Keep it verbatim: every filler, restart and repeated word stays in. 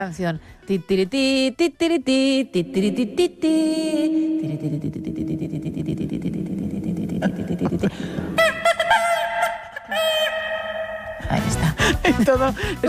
Canción. Titiriti, titiriti, titiriti, titi. Tirititi, titiriti, titiriti, titiriti. Ahí está. Todo